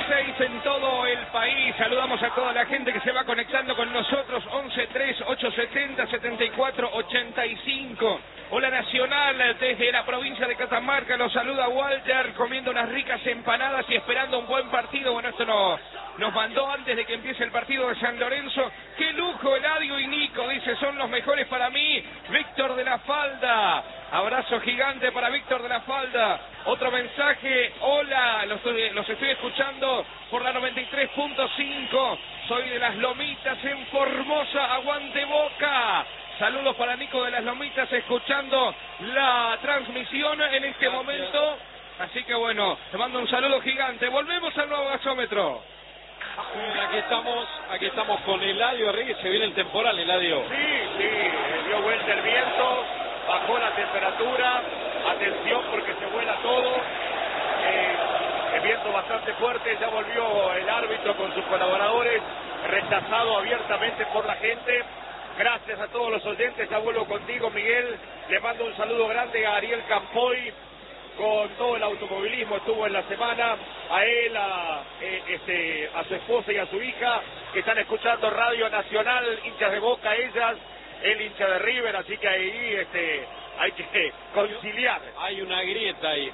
16 en todo el país. Saludamos a toda la gente que se va conectando con nosotros. 11-3-870-74-85. Hola Nacional, desde la provincia de Catamarca. Los saluda Walter, comiendo unas ricas empanadas y esperando un buen partido. Bueno, esto nos mandó antes de que empiece el partido de San Lorenzo. ¡Qué lujo, Eladio y Nico! Dice, son los mejores para mí. Víctor de la Falda. Abrazo gigante para Víctor de la Falda. Otro mensaje. Hola, los estoy escuchando por la 93.5. Soy de Las Lomitas en Formosa. Aguante Boca. Saludos para Nico de Las Lomitas escuchando la transmisión en este momento. Así que bueno, te mando un saludo gigante. Volvemos al nuevo gasómetro. Aquí estamos con Eladio Reyes. Se viene el temporal, Eladio. Sí, dio vuelta el viento, bajó la temperatura. Atención porque se vuela todo. El viento bastante fuerte. Ya volvió el árbitro con sus colaboradores, rechazado abiertamente por la gente. Gracias a todos los oyentes. Ya vuelvo contigo, Miguel. Le mando un saludo grande a Ariel Campoy. Con todo el automovilismo estuvo en la semana, a él, a su esposa y a su hija, que están escuchando Radio Nacional, hinchas de Boca ellas, él hincha de River, así que ahí hay que conciliar. Hay una grieta ahí.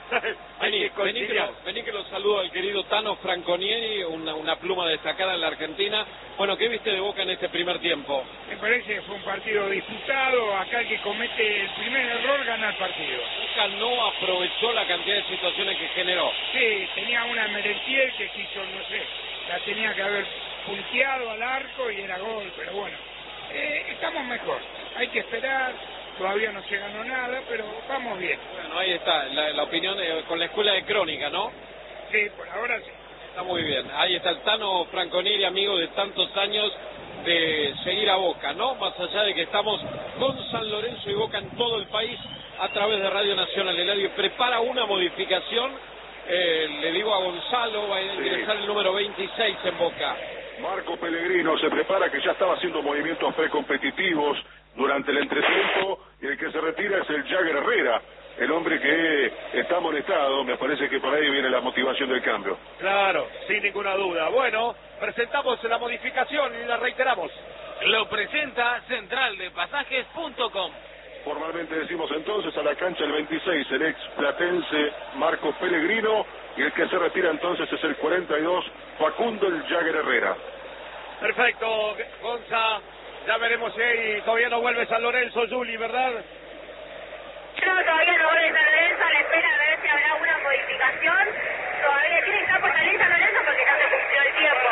Vení que los saludo al querido Tano Franconieri, una pluma destacada en la Argentina. Bueno, ¿qué viste de Boca en este primer tiempo? Me parece que fue un partido disputado. Acá el que comete el primer error gana el partido. Boca no aprovechó la cantidad de situaciones que generó. Sí, tenía una Merentiel que quiso, no sé, la tenía que haber punteado al arco y era gol, pero bueno, estamos mejor. Hay que esperar. Todavía no se ganó nada, pero vamos bien. Bueno, ahí está, la opinión con la escuela de crónica, ¿no? Sí, por ahora sí. Está muy bien. Ahí está el Tano Franconieri, amigo de tantos años de seguir a Boca, ¿no? Más allá de que estamos con San Lorenzo y Boca en todo el país a través de Radio Nacional. Eladio prepara una modificación, le digo a Gonzalo, va a ingresar el número 26 en Boca. Marco Pellegrino se prepara, que ya estaba haciendo movimientos precompetitivos durante el entretiempo, y el que se retira es el Jagger Herrera, el hombre que está molestado. Me parece que por ahí viene la motivación del cambio. Claro, sin ninguna duda. Bueno, presentamos la modificación y la reiteramos. Lo presenta centraldepasajes.com. Formalmente decimos entonces a la cancha el 26, el ex platense Marco Pellegrino, y el que se retira entonces es el 42, Facundo el Jagger Herrera. Perfecto, Gonza. Ya veremos si todavía no vuelve San Lorenzo, Juli, ¿verdad? No, todavía no vuelve San Lorenzo, a la espera a ver si habrá una modificación. Todavía tiene que estar por salir San Lorenzo porque no se cumplió el tiempo.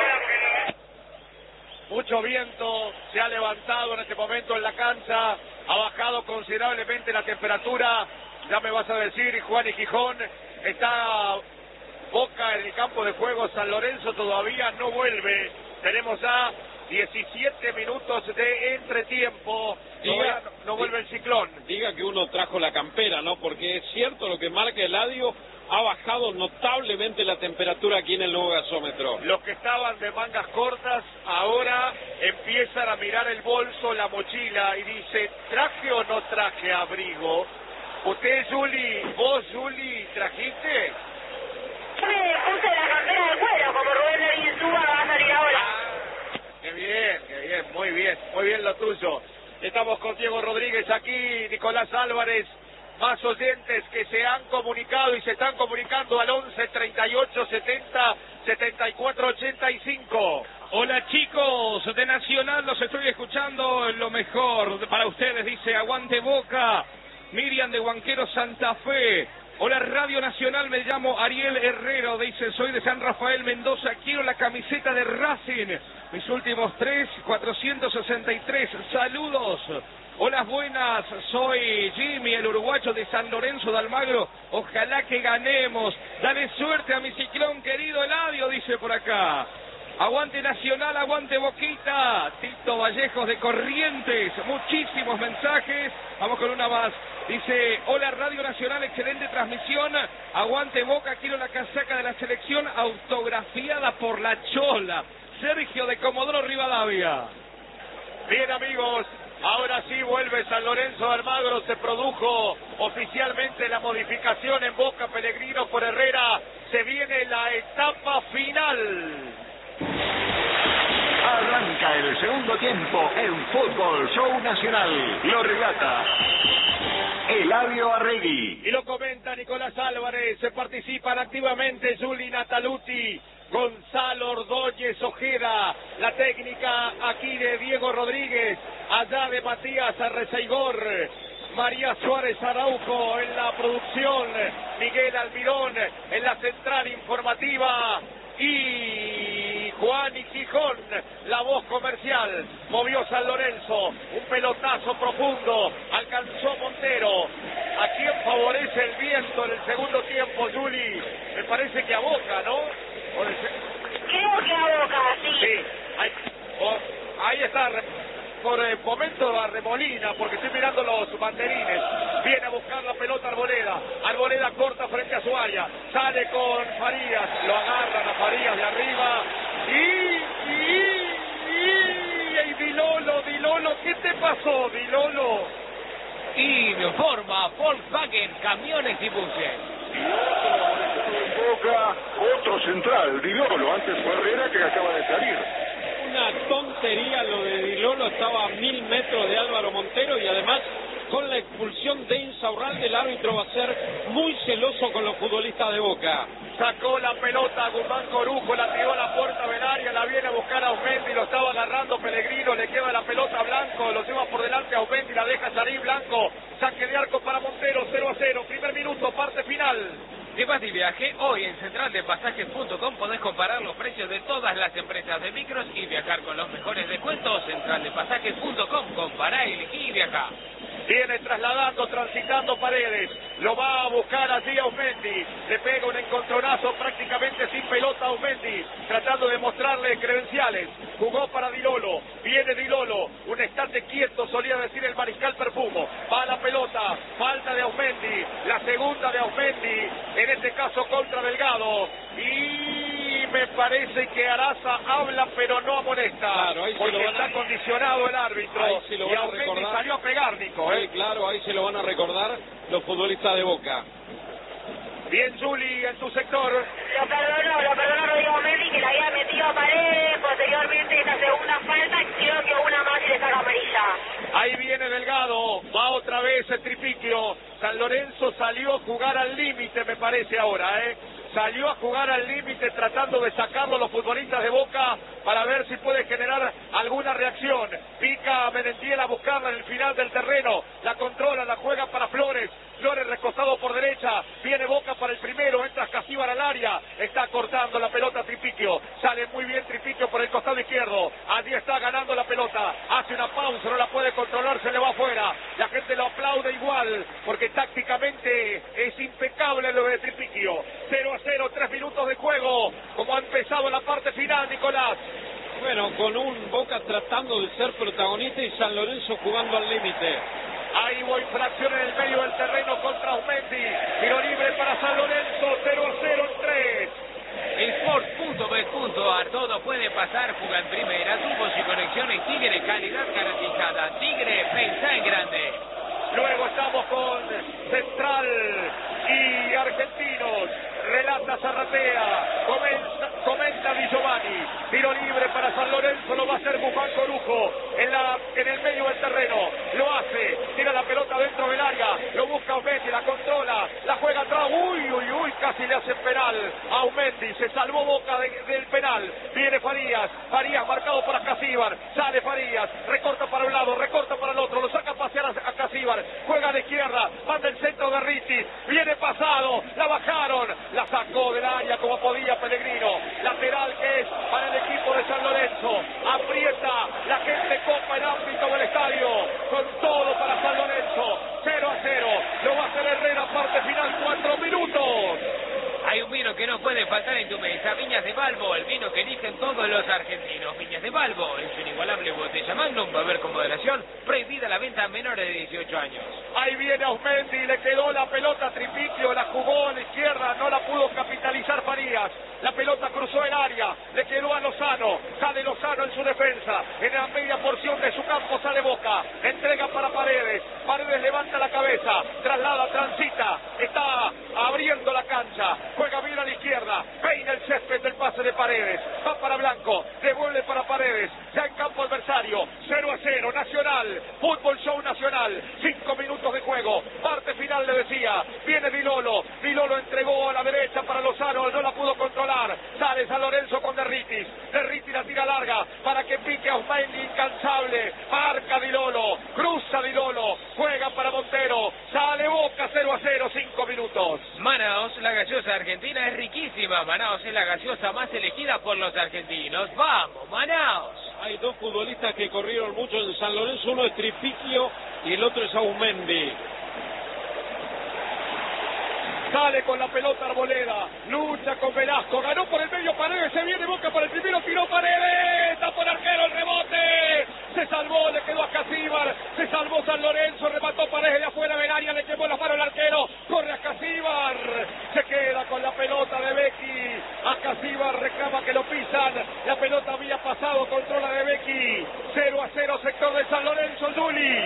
Mucho viento se ha levantado en este momento en la cancha, ha bajado considerablemente la temperatura. Ya me vas a decir, Juan y Gijón, está Boca en el campo de juego, San Lorenzo todavía no vuelve. Tenemos ya 17 minutos de entretiempo. No vuelve el ciclón. Diga que uno trajo la campera, ¿no? Porque es cierto lo que marca Eladio, ha bajado notablemente la temperatura aquí en el nuevo gasómetro. Los que estaban de mangas cortas ahora empiezan a mirar el bolso, la mochila, y dice, ¿traje o no traje abrigo? ¿Usted, Juli, vos, Juli, trajiste? Yo me puse la campera de cuero, como Rubén Darío Suba va a salir ahora. Qué bien, muy bien lo tuyo. Estamos con Diego Rodríguez aquí, Nicolás Álvarez, más oyentes que se han comunicado y se están comunicando al 11 38 70 74 85. Hola chicos de Nacional, los estoy escuchando, lo mejor para ustedes, dice Aguante Boca. Miriam de Huanquero Santa Fe. Hola Radio Nacional, me llamo Ariel Herrero, dice, soy de San Rafael Mendoza, quiero la camiseta de Racing, mis últimos 463, saludos. Hola buenas, soy Jimmy, el uruguayo de San Lorenzo de Almagro, ojalá que ganemos, dale suerte a mi ciclón querido Eladio, dice por acá. Aguante Nacional, aguante Boquita. Tito Vallejos de Corrientes, muchísimos mensajes. Vamos con una más. Dice, hola Radio Nacional, excelente transmisión. Aguante Boca, quiero la casaca de la selección autografiada por la Chola. Sergio de Comodoro Rivadavia. Bien amigos, ahora sí vuelve San Lorenzo de Almagro. Se produjo oficialmente la modificación en Boca. Pellegrino por Herrera. Se viene la etapa final. tiempo en Fútbol Show Nacional. Lo relata Eladio Arregui. Y lo comenta Nicolás Álvarez. Se participan activamente Juli Nataluti, Gonzalo Ordóñez Ojeda, la técnica aquí de Diego Rodríguez, allá de Matías Arreceigor, María Suárez Araujo en la producción, Miguel Almirón en la central informativa y Juan y Gijón, la voz comercial. Movió San Lorenzo, un pelotazo profundo, alcanzó Montero. ¿A quién favorece el viento en el segundo tiempo, Juli? Me parece que a Boca, ¿no? Creo que a Boca, sí. Sí, ahí está. Por el momento Arremolina, porque estoy mirando los banderines. Viene a buscar la pelota Arboleda. Arboleda corta frente a su área. Sale con Farías. Lo agarran a Farías de arriba. Y Dilolo, ¿qué te pasó, Dilolo? Y me informa Volkswagen, camiones y buses. Boca, otro central, Dilolo, antes fue Herrera que acaba de salir. Una tontería lo de Dilolo, estaba a 1000 metros de Álvaro Montero y además con la expulsión de Insaurralde el árbitro va a ser muy celoso con los futbolistas de Boca. Sacó la pelota a Guzmán Corujo, la tiró a la puerta del área, la viene a buscar a Aumendi, lo estaba agarrando Pellegrino, le queda la pelota a Blanco, lo lleva por delante a Aumendi, la deja salir Blanco, saque de arco para Montero, 0-0, primer minuto, parte final. De Paz y Viaje, hoy en centraldepasajes.com podés comparar los precios de todas las empresas de micros y viajar con los mejores descuentos. Centraldepasajes.com, compará, elegí y viajá. Viene trasladando, transitando Paredes, lo va a buscar allí a Aumendi, le pega un encontronazo prácticamente sin pelota a Aumendi, tratando de mostrarle credenciales, jugó para Dilolo, viene Dilolo, un estate quieto solía decir el mariscal Perfumo, va a la pelota, falta de Aumendi, la segunda de Aumendi, en este caso contra Delgado, y me parece que Araza habla pero no amonesta, claro, porque está condicionado el árbitro, y Aumendi salió a pegar, Nico. Sí, claro, ahí se lo van a recordar los futbolistas de Boca. Bien, Juli, en tu sector. Lo perdonó Rodrigo Mendy, que le había metido a Paredes, posteriormente esta segunda falta, creo que una más y le saca amarilla. Ahí viene Delgado, va otra vez el Tripiquio. San Lorenzo salió a jugar al límite, me parece ahora, Salió a jugar al límite tratando de sacarlo a los futbolistas de Boca para ver si puede generar alguna reacción. Pica a Merentiel a buscarla en el final del terreno, la controla, la juega para Flores. Flores recostado por derecha, viene Boca para el primero, entra Casíbar al área, está cortando la pelota Tripiquio, sale muy bien Tripiquio por el costado izquierdo, allí está ganando la pelota, hace una pausa, no la puede controlar, se le va afuera, la gente lo aplaude igual, porque tácticamente es impecable lo de Tripiquio. 0-0, 3 minutos de juego, como ha empezado la parte final, Nicolás. Bueno, con un Boca tratando de ser protagonista y San Lorenzo jugando al límite. Ahí hubo infracción en el medio del terreno contra Aumendi. Tiro libre para San Lorenzo, 0-0 en 3. Sport.bet.ar, todo puede pasar, juega en primera, tubos y conexiones Tigre, calidad garantizada. Tigre, pensá en grande. Luego estamos con Central y Argentinos. Relata Zarratea, comenta Di Giovanni, tiro libre para San Lorenzo, lo va a hacer Guzmán Corujo en el medio del terreno, lo hace, tira la pelota dentro del área, lo busca Aumendi, la controla, la juega atrás, uy, casi le hace penal a Aumendi, se salvó Boca del penal, viene Farías marcado para Casíbar, sale Farías, recorta para un lado, recorta para el otro, lo saca a pasear a Casíbar, juega de izquierda, manda el centro de Ricci, viene pasado, la bajaron, la sacó del área como podía Pellegrino, lateral que es para el equipo de San Lorenzo, aprieta, la gente copa el ámbito del estadio, con todo para San Lorenzo, 0-0, lo va a hacer Herrera, parte final, 4 minutos. Hay un vino que no puede faltar en tu mesa, Viñas de Balbo, el vino que eligen todos los argentinos. Viñas de Balbo, en su inigualable botella Magnum, va a haber con moderación, prohibida la venta a menores de 18 años. Ahí viene Aumendi, le quedó la pelota a Tripiquio, la jugó a la izquierda, no la pudo capitalizar Farías. La pelota cruzó el área, le quedó a Lozano, sale Lozano en su defensa, en la media porción de su campo sale Boca, entrega para Paredes, Paredes levanta la cabeza, traslada, transita, está abriendo la cancha, juega bien a la izquierda, peina el césped del pase de Paredes, va para Blanco, devuelve para Paredes, ya en campo adversario, de San Lorenzo con Derritis. Derritis la tira larga para que pique a Osmendi, incansable. Marca Di Lolo, cruza Di Lolo, juega para Montero. Sale Boca 0-0, 5 minutos. Manaos, la gaseosa argentina es riquísima. Manaos es la gaseosa más elegida por los argentinos. ¡Vamos, Manaos! Hay dos futbolistas que corrieron mucho en San Lorenzo, uno es Tripiquio y el otro es Aumendi. Sale con la pelota Arboleda, lucha con Velasco, ganó por el medio Paredes, se viene Boca por el primero, tiró Paredes, está por arquero el rebote, se salvó, le quedó a Casíbar, se salvó San Lorenzo, remató Paredes de afuera del área, le quemó la mano al arquero, corre a Casíbar, se queda con la pelota de Becky, a Casíbar reclama que lo pisan, la pelota había pasado, controla de Becky, 0-0 sector de San Lorenzo, Juli.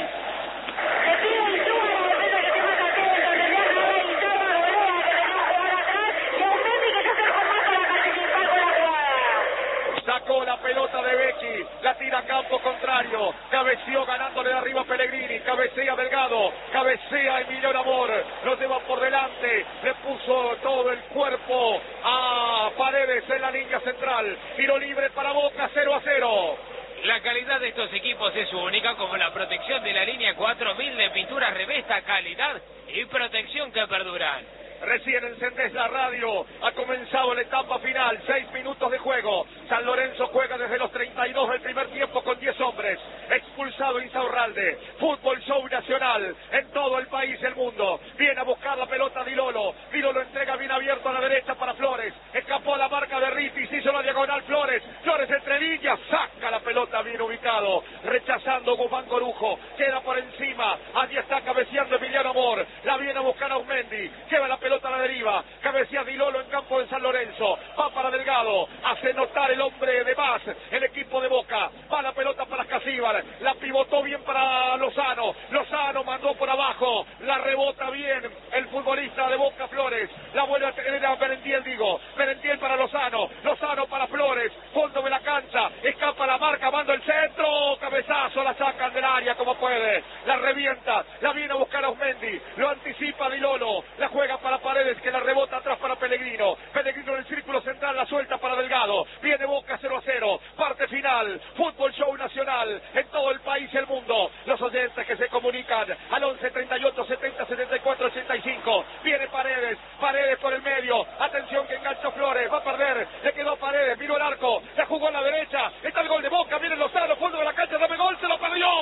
Sacó la pelota de Becky, la tira a campo contrario, cabeceó ganándole de arriba a Pellegrini, cabecea Delgado, cabecea Emiliano Amor, lo lleva por delante, le puso todo el cuerpo a Paredes en la línea central, tiro libre para Boca, 0-0. La calidad de estos equipos es única, como la protección de la línea 4000 de pintura Revesta, calidad y protección que perduran. Recién encendés la radio, ha comenzado la etapa final, 6 minutos de juego. San Lorenzo juega desde los 32 del primer tiempo con 10 hombres. Expulsado Insaurralde, fútbol show nacional en todo el país y el mundo. Viene a buscar la pelota Di Lolo. Di Lolo entrega bien abierto a la derecha para Flores. Escapó a la marca de Ritis, hizo la diagonal Flores. Flores entre líneas, saca la pelota bien ubicado. Rechazando Guzmán Corujo, queda por encima. Allí está cabeceando Emiliano Amor. La viene a buscar a Aumendi, lleva la pelota a la deriva, cabecea Di Lolo en campo de San Lorenzo, va para Delgado, hace notar el hombre de más, el equipo de Boca, va la pelota para Casíbar, la pivotó bien para Lozano, Lozano mandó por abajo, la rebota bien el futbolista de Boca Flores, la vuelve a tener a Merentiel, Merentiel para Lozano, Lozano para Flores, fondo de la cancha, escapa la marca, manda el centro, cabezazo, la sacan del área como puede, la revienta, la viene a buscar a Osmendi, lo anticipa Di Lolo, la juega para Paredes que la rebota atrás para Pellegrino, Pellegrino en el círculo central, la suelta para Delgado, viene Boca 0-0, parte final, fútbol show nacional en todo el país y el mundo, los oyentes que se comunican al 11 38 70 74 85, viene Paredes, Paredes por el medio, atención que enganchó Flores, va a perder, le quedó a Paredes, miró el arco, la jugó a la derecha, está el gol de Boca, viene Lozano, fondo de la cancha, dame gol, se lo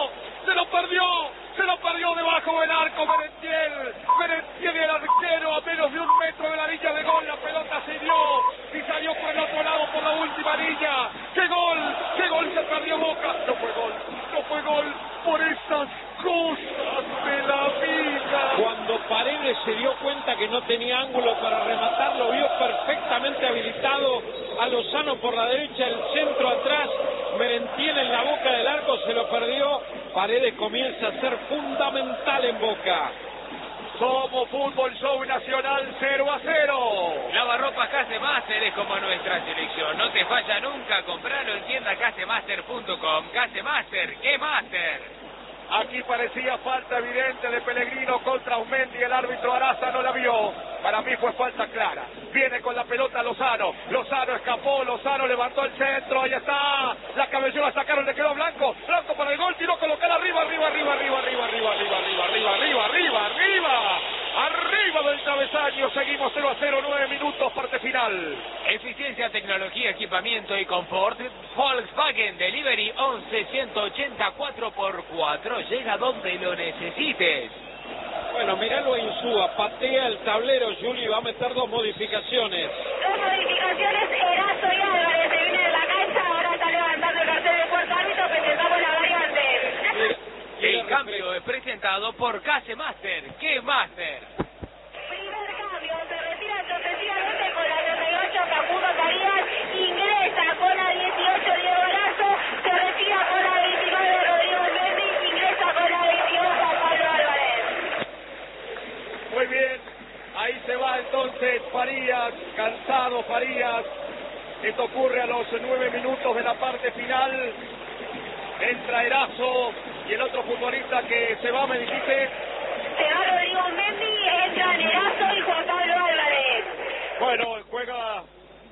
perdió debajo del arco, Merentiel el arquero a menos de 1 metro de la línea de gol, la pelota se dio y salió por el otro lado por la última línea, ¡qué gol se perdió Boca! No fue gol por esas cosas de la vida. Cuando Paredes se dio cuenta que no tenía ángulo para rematar, lo vio perfectamente habilitado a Lozano por la derecha, el centro atrás, Merentiel en la boca del arco, se lo perdió. Paredes comienza a ser fundamental en Boca. Somos fútbol show nacional 0-0. Lavarropas Casemaster es como nuestra selección. No te falla nunca. Compralo en tienda casemaster.com. Casemaster, ¿qué master? Aquí parecía falta evidente de Pellegrino contra Aumendi, el árbitro Araza no la vio. Para mí fue falta clara. Viene con la pelota Lozano. Lozano escapó, Lozano levantó el centro, ahí está. La cabeceó, la sacaron, le quedó Blanco. Blanco para el gol, tiró, colocar arriba del travesaño. Seguimos 0-0, 9 minutos, parte final. Eficiencia, tecnología, equipamiento y confort. Volkswagen Delivery 11 180 4x4. Llega donde lo necesites. Bueno, miralo a Insúa, patea el tablero, Juli, va a meter 2 modificaciones. 2 modificaciones, Erazo y Álvarez se viene de la cancha, ahora está levantando el cartel de cuarto árbitro, presentamos la variante. El cambio es presentado por Casemaster. ¿Qué Master? Primer cambio, se retira sucesivamente con la 38 Caputo Carías, ingresa con la 18 Diego Erazo, se retira con la 29 Rodrigo Mendy, ingresa con la 22 Juan Pablo Álvarez. Muy bien, ahí se va entonces Farías, cansado Farías. Esto ocurre a los 9 minutos de la parte final. Entra Erazo y el otro futbolista que se va, me dijiste. Se va Rodrigo Mendy, entra Erazo y Juan Pablo Álvarez. Bueno,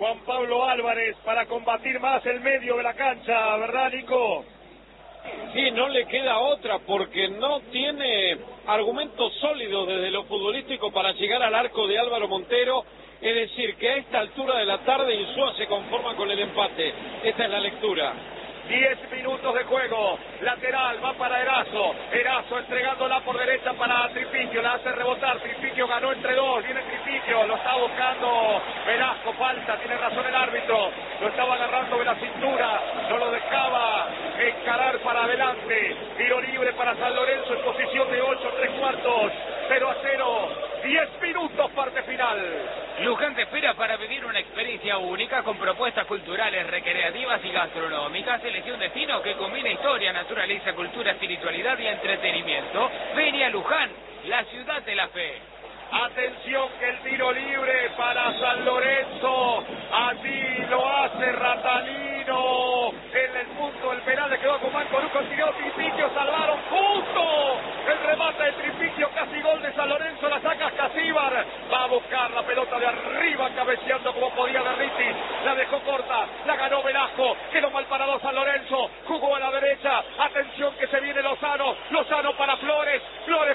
Juan Pablo Álvarez para combatir más el medio de la cancha, ¿verdad, Nico? Sí, no le queda otra porque no tiene argumentos sólidos desde lo futbolístico para llegar al arco de Álvaro Montero. Es decir, que a esta altura de la tarde Insúa se conforma con el empate. Esta es la lectura. 10 minutos de juego, lateral, va para Erazo entregándola por derecha para Tripiquio, la hace rebotar, Tripiquio ganó entre dos, viene Tripiquio, lo está buscando Velasco, falta, tiene razón el árbitro, lo estaba agarrando de la cintura, no lo dejaba encarar para adelante, tiro libre para San Lorenzo en posición de 8 3/4, 0-0, 10 minutos, parte final. Luján te espera para vivir una experiencia única con propuestas culturales, recreativas y gastronómicas. Elegí un destino que combina historia, naturaleza, cultura, espiritualidad y entretenimiento. Vení a Luján, la ciudad de la fe. Atención que el tiro libre para San Lorenzo, así lo hace Ratalino, en el punto del penal le quedó con Manco, consiguió Tripiquio, salvaron justo el remate de Tripiquio, casi gol de San Lorenzo, la saca Casíbar, va a buscar la pelota de arriba, cabeceando como podía Berritis, la dejó corta, la ganó Velasco, quedó mal parado San Lorenzo, jugó a la derecha, atención que se viene Lozano para Flores